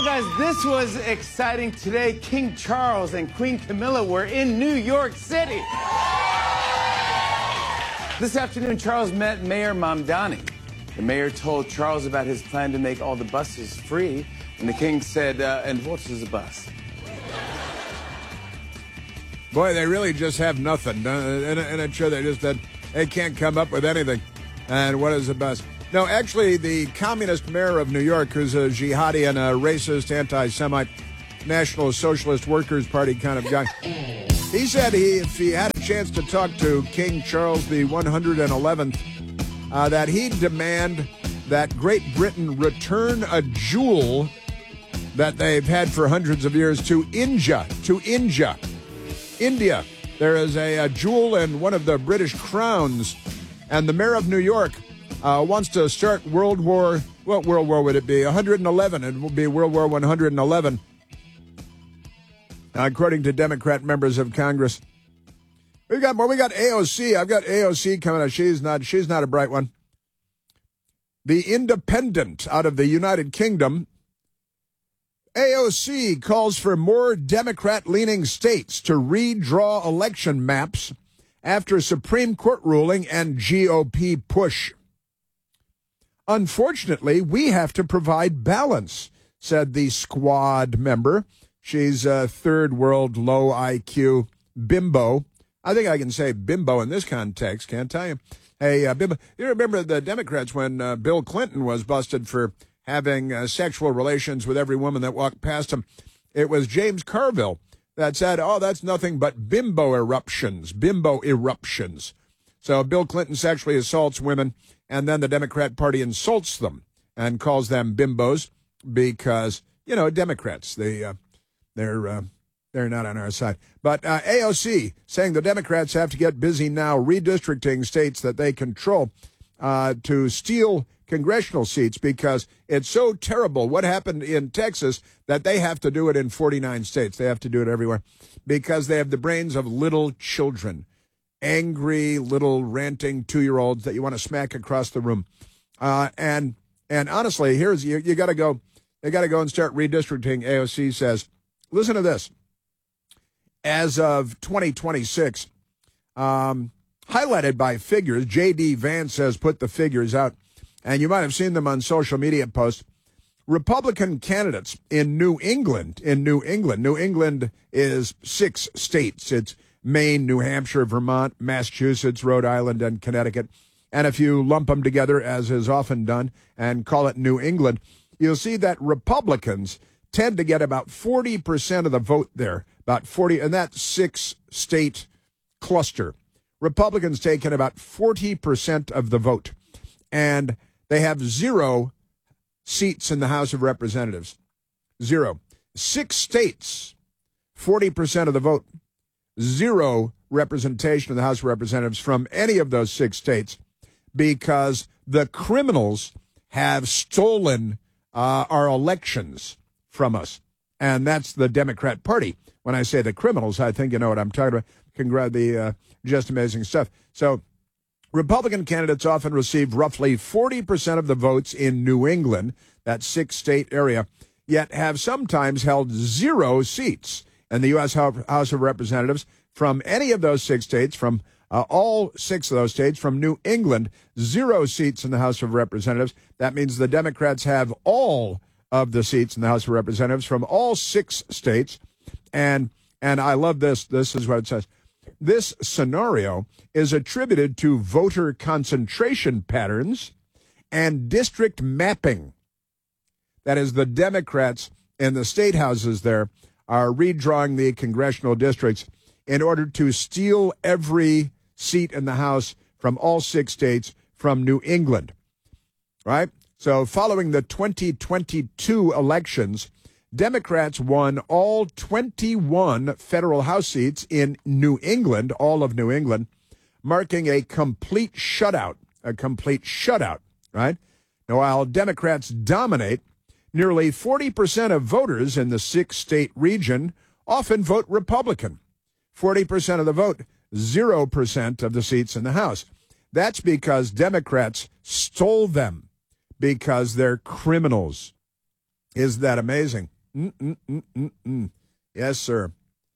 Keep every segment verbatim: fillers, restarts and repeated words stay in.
guys, this was exciting today. King Charles and Queen Camilla were in New York City. This afternoon, Charles met Mayor Mamdani. The mayor told Charles about his plan to make all the buses free, and the king said, uh, and what is a bus? Boy, they really just have nothing. Uh, and, and I'm sure they just uh, they can't come up with anything. And what is a bus? No, actually, the communist mayor of New York, who's a jihadi and a racist, anti-Semite, National Socialist Workers Party kind of guy, he said he, if he had a chance to talk to King Charles the one hundred eleventh, uh, that he'd demand that Great Britain return a jewel that they've had for hundreds of years to India, to India. India. There is a, a jewel in one of the British crowns, and the mayor of New York uh, wants to start World War, what World War would it be? one hundred eleven. It will be World War one hundred eleven, according to Democrat members of Congress. We got more. We got A O C. I've got A O C coming up. She's not, she's not a bright one. The Independent out of the United Kingdom. A O C calls for more Democrat-leaning states to redraw election maps after Supreme Court ruling and G O P push. Unfortunately, we have to provide balance, said the Squad member. She's a third world low I Q bimbo. I think I can say bimbo in this context, can't I? Hey, uh, bimbo. You remember the Democrats when uh, Bill Clinton was busted for having uh, sexual relations with every woman that walked past him? It was James Carville that said, oh, that's nothing but bimbo eruptions, bimbo eruptions. So Bill Clinton sexually assaults women, and then the Democrat Party insults them and calls them bimbos because, you know, Democrats, they, uh, they're, uh, they're not on our side. But uh, A O C saying the Democrats have to get busy now redistricting states that they control uh, to steal congressional seats because it's so terrible what happened in Texas that they have to do it in forty-nine states. They have to do it everywhere because they have the brains of little children, angry little ranting two-year-olds that you want to smack across the room. Uh, and and honestly, here's you, you got to go. They got to go and start redistricting. A O C says, listen to this. As of twenty twenty-six, um, highlighted by figures, J D Vance has put the figures out, and you might have seen them on social media posts. Republican candidates in New England, in New England, New England is six states. It's Maine, New Hampshire, Vermont, Massachusetts, Rhode Island, and Connecticut. And if you lump them together, as is often done, and call it New England, you'll see that Republicans tend to get about forty percent of the vote there, about forty, and that six-state cluster. Republicans take in about forty percent of the vote, and they have zero seats in the House of Representatives. Zero. Six states, forty percent of the vote. Zero representation of the House of Representatives from any of those six states because the criminals have stolen uh, our elections from us. And that's the Democrat Party. When I say the criminals, I think you know what I'm talking about. Congrats, the uh, just amazing stuff. So Republican candidates often receive roughly forty percent of the votes in New England, that six-state area, yet have sometimes held zero seats in the U S House of Representatives from any of those six states, from uh, all six of those states, from New England, zero seats in the House of Representatives. That means the Democrats have all of the seats in the House of Representatives from all six states. And and I love this. This is what it says. This scenario is attributed to voter concentration patterns and district mapping. That is, the Democrats in the state houses there are redrawing the congressional districts in order to steal every seat in the House from all six states from New England, right? So following the twenty twenty-two elections, Democrats won all twenty-one federal House seats in New England, all of New England, marking a complete shutout, a complete shutout, right? Now, while Democrats dominate, nearly forty percent of voters in the six-state region often vote Republican. forty percent of the vote, zero percent of the seats in the House. That's because Democrats stole them, because they're criminals. Is that amazing? Mm-mm-mm-mm-mm. Yes, sir.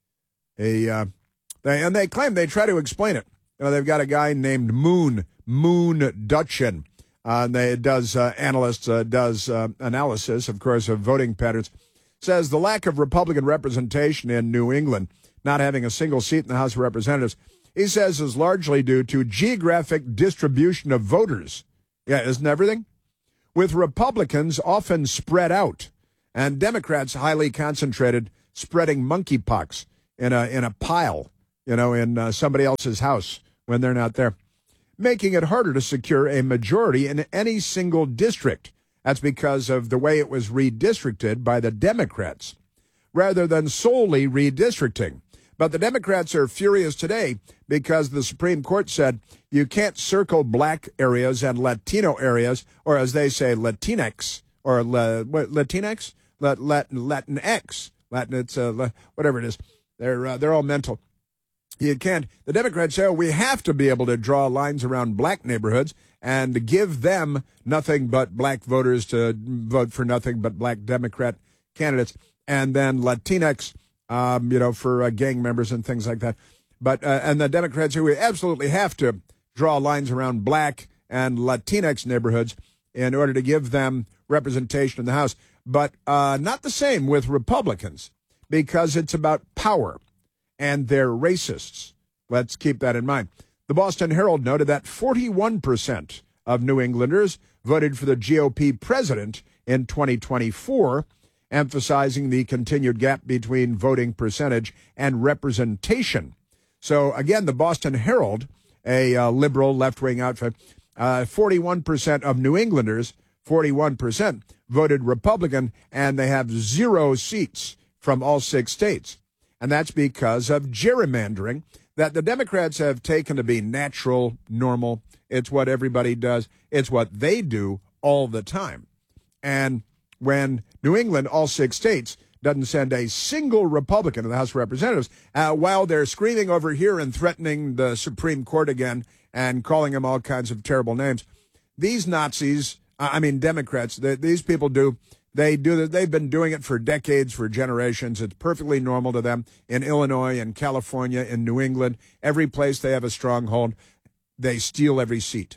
A, uh, they, and they claim, they try to explain it. You know, they've got a guy named Moon, Moon Dutchin. Uh, and they does uh, analysts uh, does uh, analysis, of course, of voting patterns. Says the lack of Republican representation in New England, not having a single seat in the House of Representatives, he says is largely due to geographic distribution of voters. Yeah, isn't everything? With Republicans often spread out and Democrats highly concentrated, spreading monkeypox in a in a pile, you know, in uh, somebody else's house when they're not there, making it harder to secure a majority in any single district. That's because of the way it was redistricted by the Democrats, rather than solely redistricting. But the Democrats are furious today because the Supreme Court said you can't circle black areas and Latino areas, or as they say, Latinx, or La, what, Latinx? Lat, Latin, Latinx. Latin, it's uh, whatever it is. They're, uh, they're all mental. You can't. The Democrats say, oh, we have to be able to draw lines around black neighborhoods and give them nothing but black voters to vote for nothing but black Democrat candidates. And then Latinx, um, you know, for uh, gang members and things like that. But uh, and the Democrats say we absolutely have to draw lines around black and Latinx neighborhoods in order to give them representation in the House. But uh, not the same with Republicans, because it's about power. And they're racists. Let's keep that in mind. The Boston Herald noted that forty-one percent of New Englanders voted for the G O P president in twenty twenty-four, emphasizing the continued gap between voting percentage and representation. So, again, the Boston Herald, a uh, liberal left-wing outfit, uh, forty-one percent of New Englanders, forty-one percent, voted Republican, and they have zero seats from all six states. And that's because of gerrymandering that the Democrats have taken to be natural, normal. It's what everybody does. It's what they do all the time. And when New England, all six states, doesn't send a single Republican to the House of Representatives, uh, while they're screaming over here and threatening the Supreme Court again and calling them all kinds of terrible names, these Nazis, I mean Democrats, they, these people do They do. They've been doing it for decades, for generations. It's perfectly normal to them in Illinois, in California, in New England. Every place they have a stronghold, they steal every seat.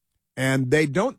And they don't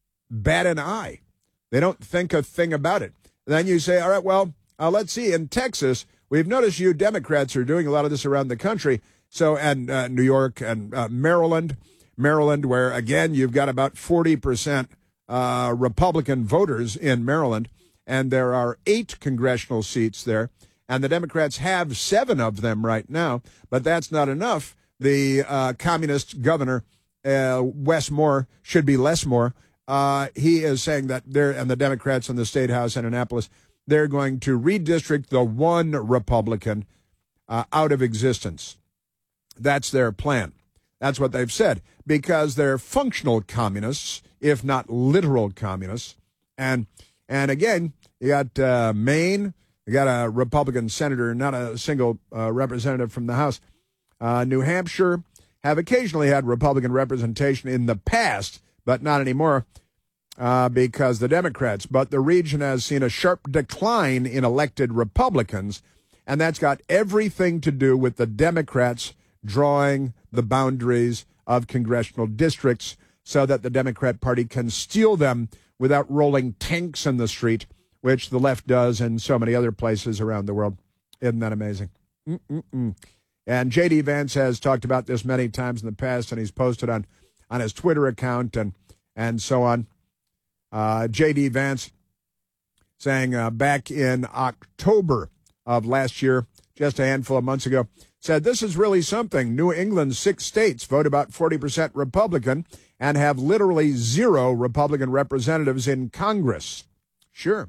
bat an eye. They don't think a thing about it. Then you say, all right, well, uh, let's see. In Texas, we've noticed you Democrats are doing a lot of this around the country. So, and uh, New York and uh, Maryland, Maryland, where, again, you've got about forty percent Uh, Republican voters in Maryland, and there are eight congressional seats there, and the Democrats have seven of them right now, but that's not enough. The uh, communist governor, uh, Wes Moore, should be less more. Uh, he is saying that they're, and the Democrats in the State House in Annapolis, they're going to redistrict the one Republican uh, out of existence. That's their plan. That's what they've said, because they're functional communists, if not literal communists. And and again, you got uh, Maine, you got a Republican senator, not a single uh, representative from the House. Uh, New Hampshire have occasionally had Republican representation in the past, but not anymore uh, because the Democrats. But the region has seen a sharp decline in elected Republicans, and that's got everything to do with the Democrats drawing the boundaries of congressional districts so that the Democrat Party can steal them without rolling tanks in the street, which the left does in so many other places around the world. Isn't that amazing? Mm-mm-mm. And J D. Vance has talked about this many times in the past, and he's posted on, on his Twitter account and, and so on. Uh, J D. Vance saying uh, back in October of last year, just a handful of months ago, said this is really something. New England's six states vote about forty percent Republican and have literally zero Republican representatives in Congress. Sure.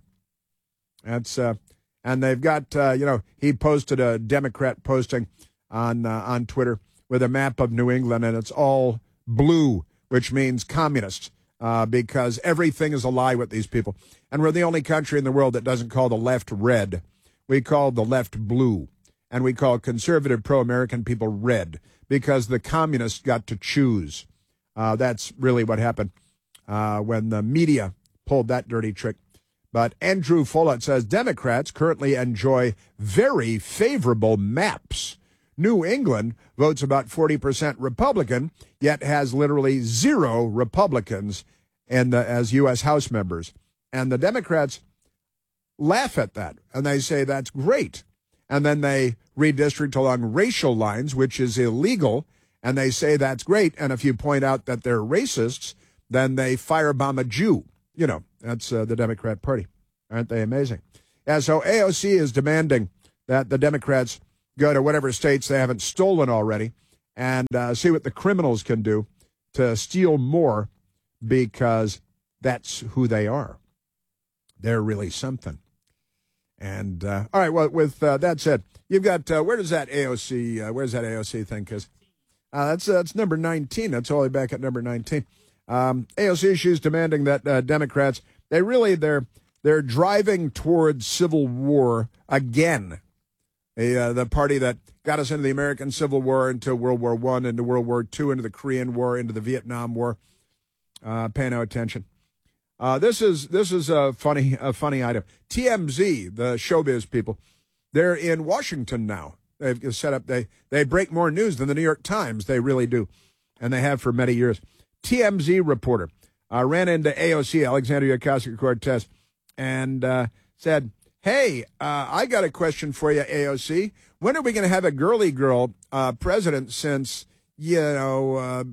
That's uh, and they've got, uh, you know, he posted a Democrat posting on uh, on Twitter with a map of New England, and it's all blue, which means communist, uh, because everything is a lie with these people. And we're the only country in the world that doesn't call the left red. We call the left blue. And we call conservative pro-American people red because the communists got to choose. Uh, that's really what happened uh, when the media pulled that dirty trick. But Andrew Follett says Democrats currently enjoy very favorable maps. New England votes about forty percent Republican, yet has literally zero Republicans in the, as U S House members. And the Democrats laugh at that, and they say that's great. And then they redistrict along racial lines, which is illegal, and they say that's great. And if you point out that they're racists, then they firebomb a Jew. You know, that's uh, the Democrat Party. Aren't they amazing? Yeah, so A O C is demanding that the Democrats go to whatever states they haven't stolen already and uh, see what the criminals can do to steal more, because that's who they are. They're really something. And, uh, all right, well, with uh, that said, you've got, uh, where does that A O C, uh, where's that A O C thing? Because uh, that's, uh, that's number nineteen. That's all the way back at number nineteen. Um, A O C issues demanding that uh, Democrats, they really, they're, they're driving towards civil war again. The, uh, the party that got us into the American Civil War, into World War One, into World War Two, into the Korean War, into the Vietnam War. Uh, pay no attention. Uh, this is this is a funny a funny item. T M Z, the showbiz people, they're in Washington now. They've set up they they break more news than the New York Times. They really do, and they have for many years. T M Z reporter uh, ran into A O C, Alexandria Ocasio-Cortez, and uh, said, Hey, uh, I got a question for you, A O C. When are we going to have a girly girl uh, president, since, you know, uh,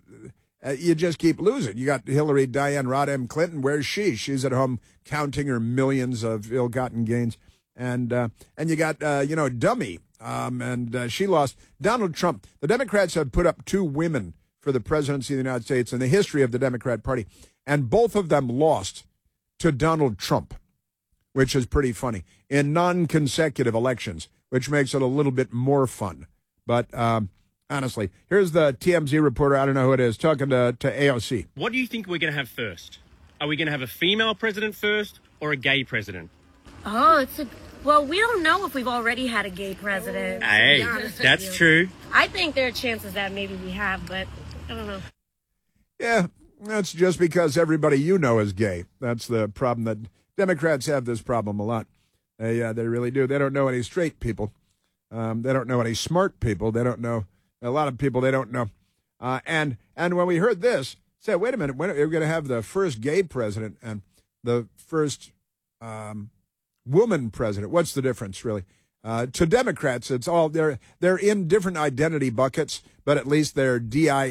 uh, you just keep losing? You got Hillary Diane Rodham Clinton. Where's she? She's at home counting her millions of ill-gotten gains. And uh, and you got, uh, you know, Dummy, um, and uh, she lost. Donald Trump. The Democrats have put up two women for the presidency of the United States in the history of the Democrat Party, and both of them lost to Donald Trump, which is pretty funny, in non-consecutive elections, which makes it a little bit more fun. But um, honestly, here's the T M Z reporter, I don't know who it is, talking to, to A O C. What do you think we're going to have first? Are we going to have a female president first or a gay president? Oh, it's a... Well, we don't know if we've already had a gay president. Hey, that's true. I think there are chances that maybe we have, but I don't know. Yeah, that's just because everybody you know is gay. That's the problem. That Democrats have this problem a lot. They, uh, they really do. They don't know any straight people. Um, they don't know any smart people. They don't know a lot of people they don't know. Uh, and and when we heard this, said, wait a minute, when are we going to have the first gay president and the first um, woman president? What's the difference, really? Uh, to Democrats, it's all they're they're in different identity buckets, but at least they're D I,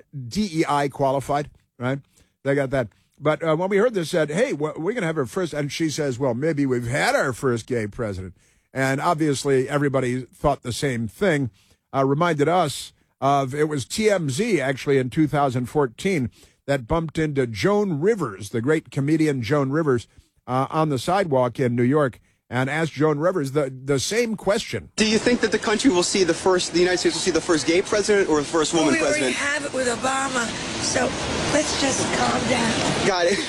D E I qualified, right? They got that. But uh, when we heard this, said, hey, well, we're going to have our first, and she says, well, maybe we've had our first gay president. And obviously everybody thought the same thing. Uh, reminded us of, it was T M Z actually in two thousand fourteen that bumped into Joan Rivers, the great comedian Joan Rivers, uh, on the sidewalk in New York, and asked Joan Rivers the, the same question. Do you think that the country will see the first, the United States will see the first gay president or the first woman well, we president? We already have it with Obama, so let's just calm down. Got it.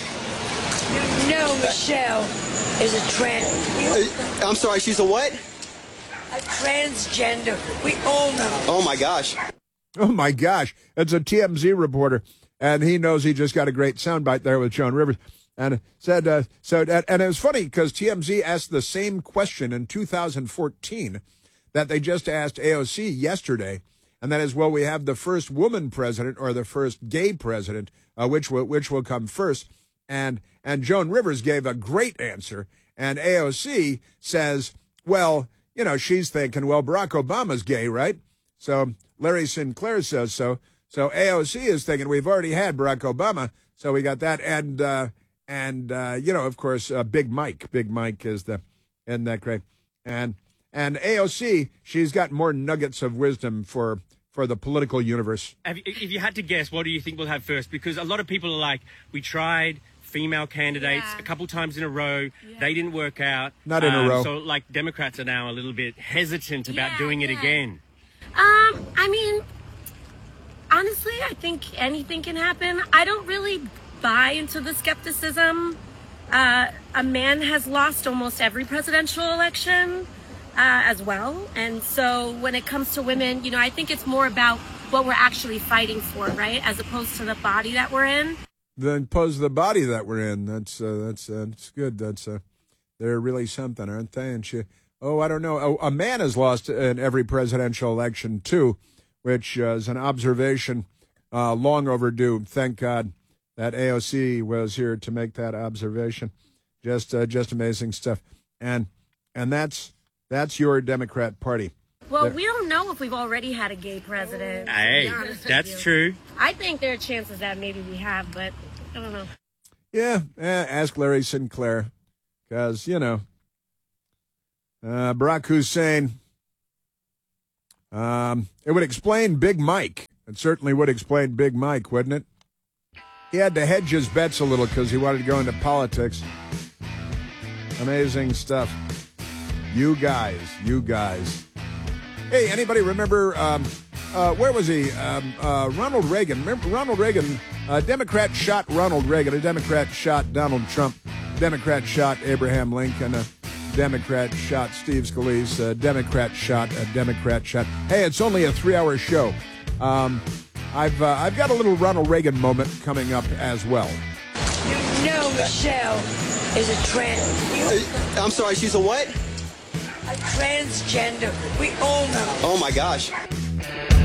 You know Michelle is a trans... Uh, I'm sorry, she's a what? A transgender. We all know. Oh, my gosh. Oh, my gosh. It's a T M Z reporter, and he knows he just got a great soundbite there with Joan Rivers. And said, uh, so, and it was funny because T M Z asked the same question in two thousand fourteen that they just asked A O C yesterday. And that is, well, we have the first woman president or the first gay president, uh, which will, which will come first. And, and Joan Rivers gave a great answer. And A O C says, well, you know, she's thinking, well, Barack Obama's gay, right? So Larry Sinclair says so. So A O C is thinking we've already had Barack Obama. So we got that. And, uh, And, uh, you know, of course, uh, Big Mike. Big Mike is the, isn't that great? And and A O C, she's got more nuggets of wisdom for, for the political universe. Have you, if you had to guess, what do you think we'll have first? Because a lot of people are like, we tried female candidates Yeah. a couple times in a row. Yeah. They didn't work out. Not in um, a row. So, like, Democrats are now a little bit hesitant about yeah, doing it yeah. again. Um, I mean, honestly, I think anything can happen. I don't really buy into the skepticism. Uh, a man has lost almost every presidential election uh, as well. And so when it comes to women, you know, I think it's more about what we're actually fighting for, right? As opposed to the body that we're in. the impose the body that we're in. That's uh, that's uh, that's good. That's uh, they're really something, aren't they? And she, oh, I don't know. Oh, a man has lost in every presidential election too, which uh, is an observation uh, long overdue. Thank God that A O C was here to make that observation. Just uh, just amazing stuff. And and that's that's your Democrat Party. Well, There- we don't know if we've already had a gay president. to Hey, be honest with that's you. true. I think there are chances that maybe we have, but I don't know. Yeah, eh, ask Larry Sinclair, because, you know, uh, Barack Hussein, um, it would explain Big Mike. It certainly would explain Big Mike, wouldn't it? He had to hedge his bets a little because he wanted to go into politics. Amazing stuff. You guys, you guys. Hey, anybody remember, um, uh, where was he? Um, uh, Ronald Reagan. Remember Ronald Reagan? A Democrat shot Ronald Reagan. A Democrat shot Donald Trump. Democrat shot Abraham Lincoln. A Democrat shot Steve Scalise. A Democrat shot a Democrat shot. Hey, it's only a three-hour show. Um, I've uh, I've got a little Ronald Reagan moment coming up as well. You know Michelle is a trans. You, Uh, I'm sorry, she's a what? a transgender. We all know. Oh my gosh.